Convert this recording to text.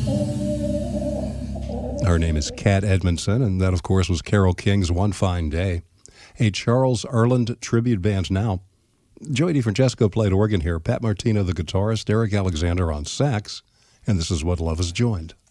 Her name is Kat Edmondson, and that, of course, was Carole King's One Fine Day. A Charles Erland tribute band now. Joey DeFrancesco played organ here, Pat Martino the guitarist, Eric Alexander on sax, and this is What Love Has Joined.